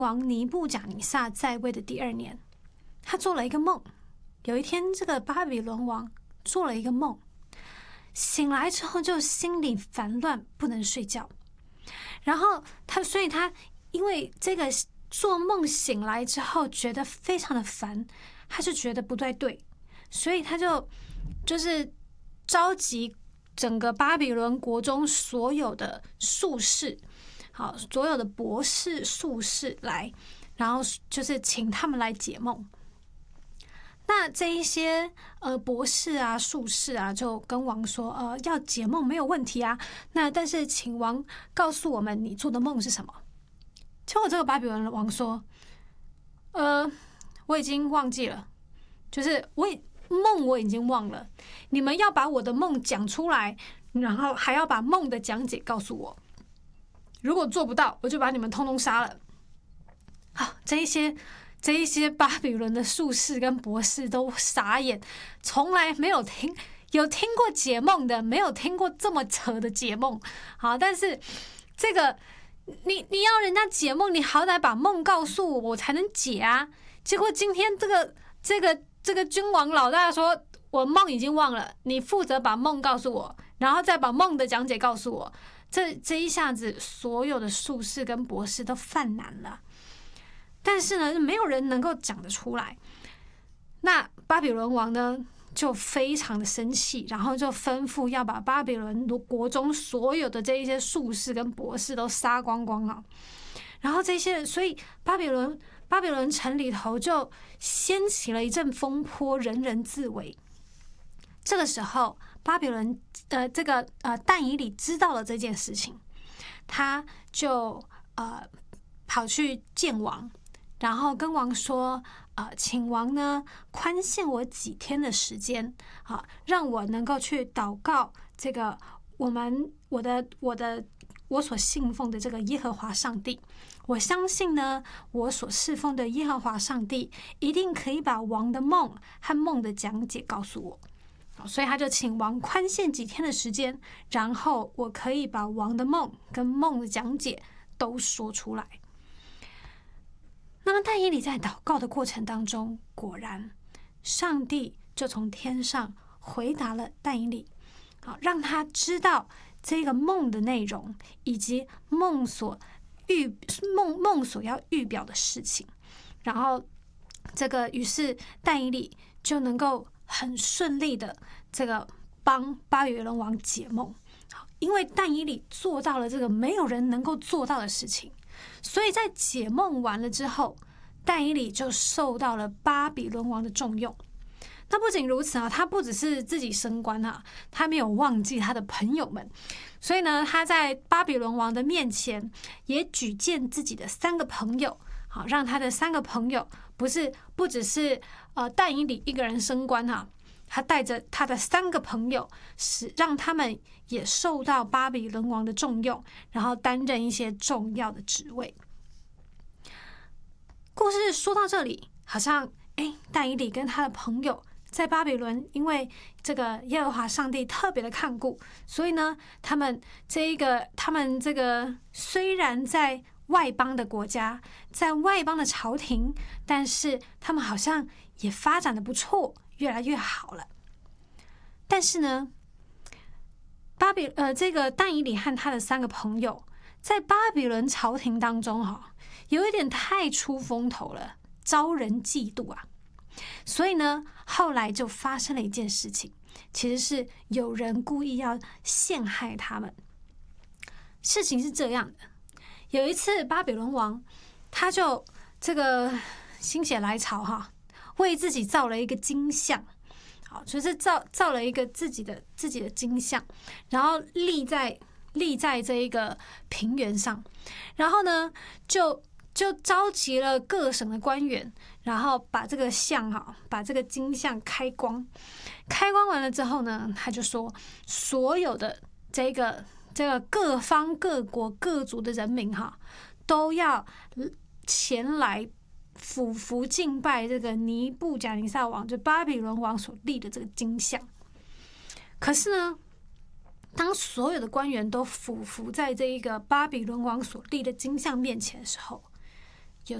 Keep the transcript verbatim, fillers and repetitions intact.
王尼布甲尼撒在位的第二年，他做了一个梦。有一天，这个巴比伦王做了一个梦，醒来之后就心里烦乱，不能睡觉。然后他，所以他因为这个做梦醒来之后觉得非常的烦，他就觉得不对对，所以他就就是召集整个巴比伦国中所有的术士，好，所有的博士、术士来，然后就是请他们来解梦。那这一些呃博士啊、术士啊，就跟王说，呃，要解梦没有问题啊。那但是请王告诉我们你做的梦是什么。结果这个巴比伦王说，呃，我已经忘记了，就是我梦我已经忘了，你们要把我的梦讲出来，然后还要把梦的讲解告诉我。如果做不到，我就把你们通通杀了。好，这一些。这一些巴比伦的术士跟博士都傻眼，从来没有听有听过解梦的，没有听过这么扯的解梦。好，但是这个你你要人家解梦，你好歹把梦告诉我，我才能解啊。结果今天这个这个这个君王老大说，我梦已经忘了，你负责把梦告诉我，然后再把梦的讲解告诉我。这这一下子，所有的术士跟博士都犯难了。但是呢，没有人能够讲得出来。那巴比伦王呢，就非常的生气，然后就吩咐要把巴比伦国中所有的这一些术士跟博士都杀光光啊。然后这些，所以巴比伦巴比伦城里头就掀起了一阵风波，人人自危。这个时候，巴比伦呃这个呃但以理知道了这件事情，他就呃跑去见王。然后跟王说，呃，请王呢宽限我几天的时间，啊，让我能够去祷告这个我们我的我的我所信奉的这个耶和华上帝。我相信呢，我所侍奉的耶和华上帝一定可以把王的梦和梦的讲解告诉我。所以他就请王宽限几天的时间，然后我可以把王的梦跟梦的讲解都说出来。那么但以理在祷告的过程当中，果然上帝就从天上回答了但以理，好，让他知道这个梦的内容以及梦所预梦梦所要预表的事情。然后这个于是但以理就能够很顺利的这个帮巴比伦王解梦，因为但以理做到了这个没有人能够做到的事情。所以在解梦完了之后，但以理就受到了巴比伦王的重用。那不仅如此啊，他不只是自己升官啊，他没有忘记他的朋友们。所以呢，他在巴比伦王的面前也举荐自己的三个朋友，好，让他的三个朋友不是不只是呃但以理一个人升官哈、啊，他带着他的三个朋友，使让他们也受到巴比伦王的重用，然后担任一些重要的职位。故事说到这里，好像哎，但以理跟他的朋友在巴比伦，因为这个耶和华上帝特别的看顾，所以呢，他们这一个他们这个虽然在外邦的国家，在外邦的朝廷，但是他们好像也发展的不错，越来越好了。但是呢，巴比呃，这个但以理和他的三个朋友在巴比伦朝廷当中哈、哦，有一点太出风头了，招人嫉妒啊。所以呢，后来就发生了一件事情，其实是有人故意要陷害他们。事情是这样的，有一次巴比伦王他就这个心血来潮哈，为自己造了一个金像。好，就是造造了一个自己的自己的金像，然后立在立在这一个平原上，然后呢，就就召集了各省的官员，然后把这个像哈，把这个金像开光，开光完了之后呢，他就说，所有的这个这个各方各国各族的人民哈，都要前来俯伏敬拜这个尼布甲尼撒王，就巴比伦王所立的这个金像。可是呢，当所有的官员都俯伏在这一个巴比伦王所立的金像面前的时候，